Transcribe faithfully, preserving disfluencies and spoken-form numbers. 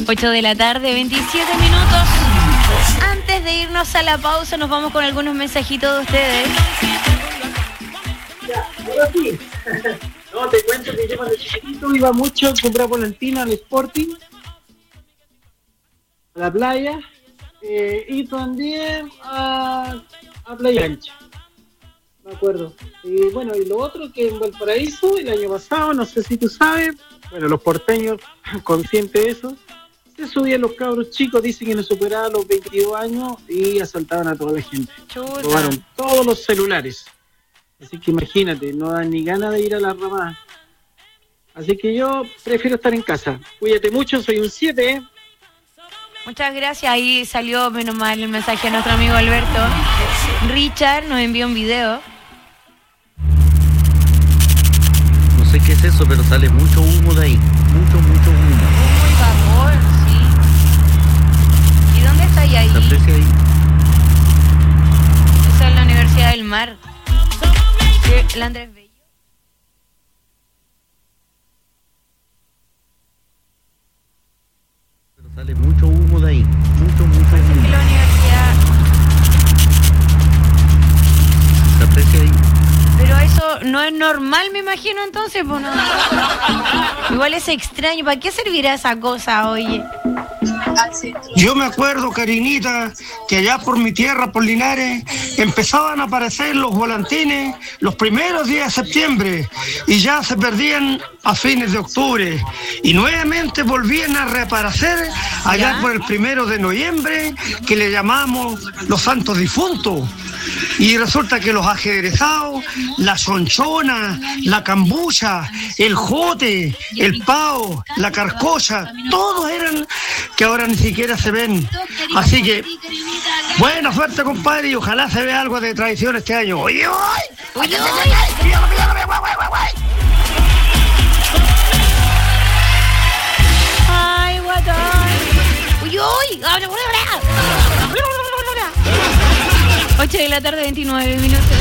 ocho de la tarde, veintisiete minutos. Antes de irnos a la pausa, nos vamos con algunos mensajitos de ustedes. Ya, ahora sí. No, te cuento que yo cuando chiquito iba mucho a comprar volantina al Sporting, a la playa, eh, y también a, a Playa Ancha. Me acuerdo. Y bueno, y lo otro que en Valparaíso, el año pasado, no sé si tú sabes, bueno, los porteños, conscientes de eso, se subían los cabros chicos, dicen que no superaban los veintidós años y asaltaban a toda la gente. Chuta. Robaron todos los celulares. Así que imagínate, no dan ni ganas de ir a la ramada. Así que yo prefiero estar en casa. Cuídate mucho, soy un siete, ¿eh? Muchas gracias. Ahí salió, menos mal, el mensaje a nuestro amigo Alberto. Richard nos envió un video. No sé qué es eso, pero sale mucho humo de ahí. Mucho, mucho humo. Humo y vapor, sí. ¿Y dónde está ahí? ahí? ¿Se aprecia ahí? Esa es la Universidad del Mar. El Andrés Bello. Pero sale mucho humo de ahí. Mucho, mucho Parece humo. que la universidad... ¿Se aprecia ahí? Pero eso no es normal, me imagino, entonces, pues no. Igual es extraño. ¿Para qué servirá esa cosa, oye? Yo me acuerdo, Karinita, que allá por mi tierra, por Linares, empezaban a aparecer los volantines los primeros días de septiembre y ya se perdían a fines de octubre y nuevamente volvían a reaparecer allá ¿Ya? por el primero de noviembre, que le llamamos los santos difuntos. Y resulta que los ajedrezados, la chonchona, la cambucha, el jote, el pao, la carcocha, todos eran que ahora ni siquiera se ven. Así que, buena suerte, compadre, y ojalá se vea algo de tradición este año. ¡Uy, uy! ¡Uy, uy! ¡Ay, guatón! ¡Uy, uy! ocho de la tarde, veintinueve minutos.